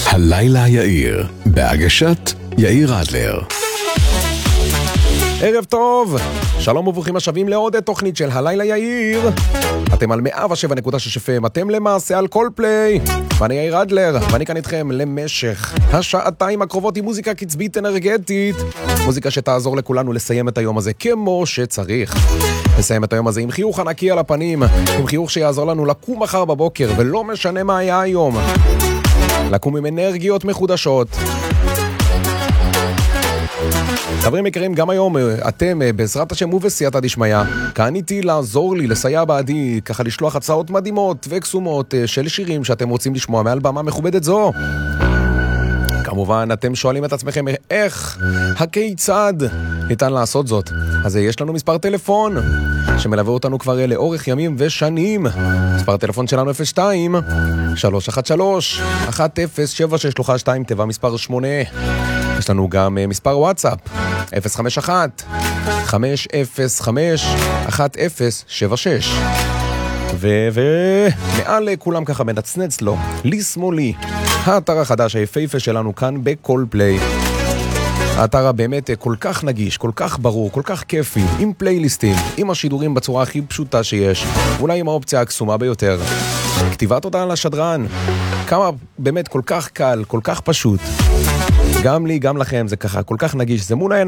הלילה יאיר, בהגשת יאיר אדלר. ערב טוב, שלום וברוכים השבים לעוד תוכנית של הלילה יאיר. אתם על 107.6 FM, אתם למעשה על כל פליי. ואני יאיר אדלר, ואני כאן איתכם למשך השעתיים הקרובות עם מוזיקה קצבית אנרגטית. מוזיקה שתעזור לכולנו לסיים את היום הזה כמו שצריך. לסיים את היום הזה עם חיוך ענקי על הפנים, עם חיוך שיעזור לנו לקום מחר בבוקר, ולא משנה מה היה היום. לקום עם אנרגיות מחודשות. חברים יקרים, גם היום אתם בעזרת השם ובסייעתא דשמיא כאן איתי לעזור לי, לסייע בעדי, ככה לשלוח הצעות מדהימות וקסומות של שירים שאתם רוצים לשמוע מעל במה מכובדת זו. כמובן אתם שואלים את עצמכם איך, הכיצד ניתן לעשות זאת. אז יש לנו מספר טלפון שמלווה אותנו כבר לאורך ימים ושנים. מספר טלפון שלנו 02-313-1076 תיבה מספר 8. יש לנו גם מספר וואטסאפ 051-505-1076. ומעל כולם ככה מנצנץ לו לשמאלי האתר החדש היפהפה שלנו כאן בכל פליי. האתר הבאמת כל כך נגיש, כל כך ברור, כל כך כיפי, עם פלייליסטים, עם השידורים בצורה הכי פשוטה שיש, אולי עם האופציה הקסומה ביותר, כתיבת הודעה לשדרן. כמה באמת כל כך קל, כל כך פשוט. גם לי, גם לכם, זה ככה כל כך נגיש, זה מול העיניים.